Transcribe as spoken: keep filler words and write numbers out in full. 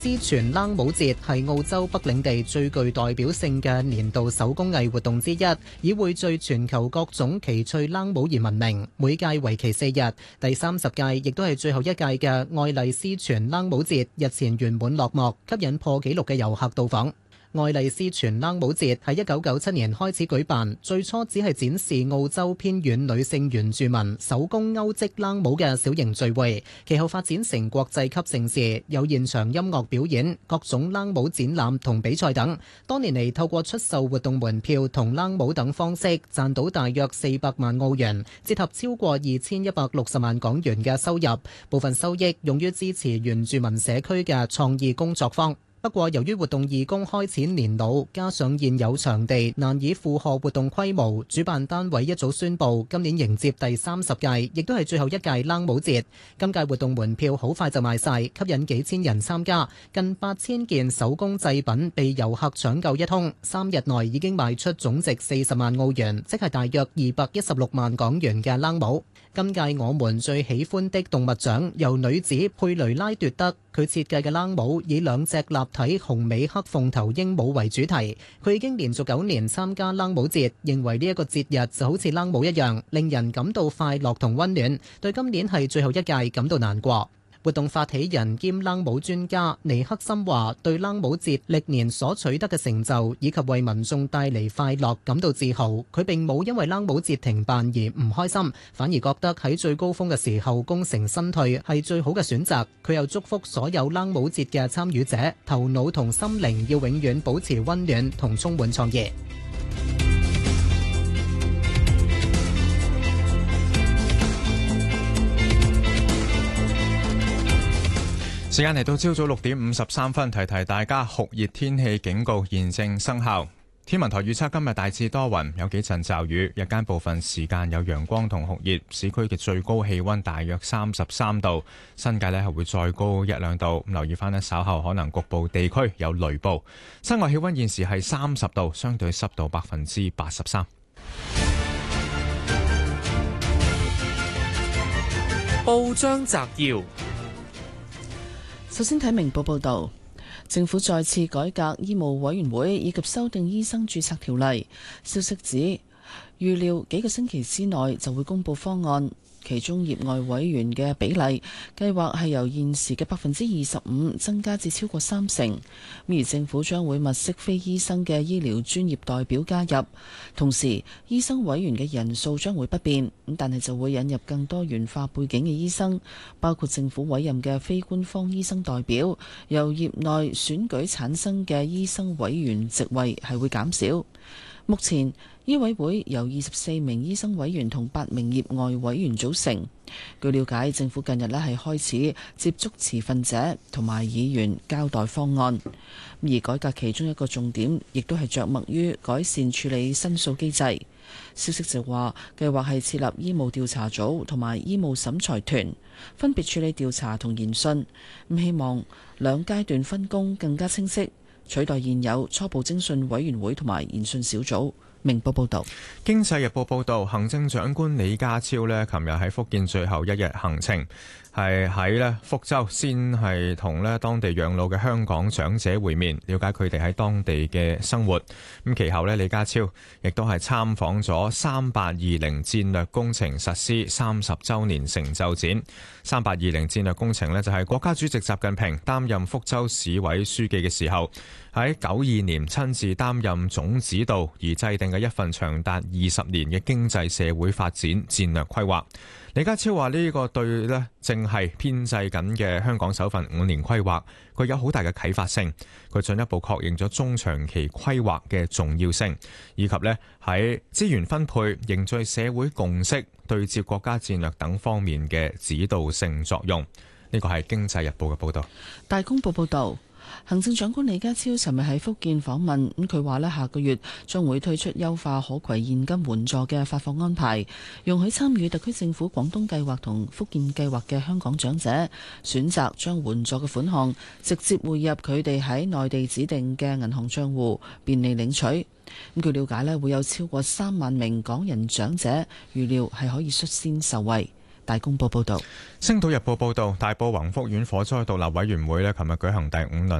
之全冷帽節係澳洲北領地最具代表性嘅年度手工藝活動之一，以匯聚全球各種奇趣冷帽而聞名。每屆為期四日，第三十屆亦都係最後一屆嘅愛麗絲全冷帽節日前圓滿落幕，吸引破紀錄嘅遊客到訪。愛麗絲全冷帽節喺一九九七年開始舉辦，最初只係展示澳洲偏遠女性原住民手工鈎織冷帽嘅小型聚會，其後發展成國際級盛事，有現場音樂表演、各種冷帽展覽同比賽等。多年嚟透過出售活動門票同冷帽等方式，賺到大約四百萬澳元，折合超過二千一百六十萬港元嘅收入，部分收益用於支持原住民社區嘅創意工作坊。不過，由於活動義工開始年老，加上現有場地難以負荷活動規模，主辦單位一早宣布今年迎接第三十屆，亦都係最後一屆冷帽節。今屆活動門票好快就賣晒，吸引幾千人參加，近八千件手工製品被遊客搶購一空，三日內已經賣出總值四十萬澳元，即係大約二百一十六萬港元嘅冷帽。今屆我們最喜歡的動物獎由女子佩雷拉奪得，佢設計嘅冷帽以兩隻立體紅尾黑鳳頭鸚鵡為主題。佢已經連續九年參加冷帽節，認為呢一個節日就好似冷帽一樣，令人感到快樂同溫暖，對今年係最後一屆感到難過。活動發起人兼冷帽專家尼克森話：對冷帽節歷年所取得嘅成就以及為民眾帶嚟快樂感到自豪。佢並冇因為冷帽節停辦而唔開心，反而覺得喺最高峰嘅時候功成身退係最好嘅選擇。佢又祝福所有冷帽節嘅參與者，頭腦同心靈要永遠保持溫暖同充滿創意。 時間嚟到朝早六點五十三分，提提大家酷熱天氣警告現正生效。天文台預測今日大致多雲，有幾陣驟雨，日間部分時間有陽光同酷熱，市區嘅最高氣溫大約三十三度，新界呢係會再高一兩度。留意翻呢，稍後可能局部地區有雷暴。室外氣溫現時係三十度，相對濕度百分之八十三。 報章摘要。 首先睇明報報導，政府再次改革醫務委員會以及修訂醫生註冊條例。消息指，預料幾個星期之內就會公布方案。其中業外委員嘅比例計劃係由現時嘅百分之二十五增加至超過三成。而政府將會物色非醫生嘅醫療專業代表加入，同時醫生委員嘅人數將會不變，咁但係就會引入更多元化背景嘅醫生，包括政府委任嘅非官方醫生代表，由業內選舉產生嘅醫生委員席位係會減少。目前醫委會由二十四名醫生委員同八名業外委員組成。據了解，政府近日呢係開始接觸持份者同埋議員交代方案。而改革其中一個重點，亦都係着墨於改善處理申訴機制。消息就話，計劃係設立醫務調查組同埋醫務審裁團，分別處理調查同研訊。咁希望兩階段分工更加清晰，取代現有初步偵訊委員會同埋研訊小組。明報報道。 經濟日報報道，行政長官李家超呢，琴日喺福建最後一日行程，係喺呢福州先係同呢當地養老嘅香港長者會面，了解佢哋喺當地嘅生活。咁其後呢，李家超亦都係參訪咗三八二零戰略工程實施三十週年成就展。三八二零戰略工程呢，就係國家主席習近平擔任福州市委書記嘅時候，喺九二年親自擔任總指導而制定嘅一份長達二十年嘅經濟社會發展戰略規劃。李家超話呢個對呢正係編製緊嘅香港首份五年規劃，佢有好大嘅啟發性。佢進一步確認咗中長期規劃嘅重要性，以及呢喺資源分配、凝聚社會共識、對接國家戰略等方面嘅指導性作用。呢個係《經濟日報》嘅報導。 大公報報導。行政長官李家超尋日喺福建訪問，咁佢話呢下個月將會推出優化可攜現金援助嘅發放安排，容許參與特區政府廣東計劃同福建計劃嘅香港長者選擇將援助嘅款項直接匯入佢哋喺內地指定嘅銀行帳戶，便利領取。咁據了解呢會有超過三萬名港人長者預料係可以率先受惠。 大公報報道。 星島日報報道，大埔宏福苑火災獨立委員會呢，琴日舉行第五輪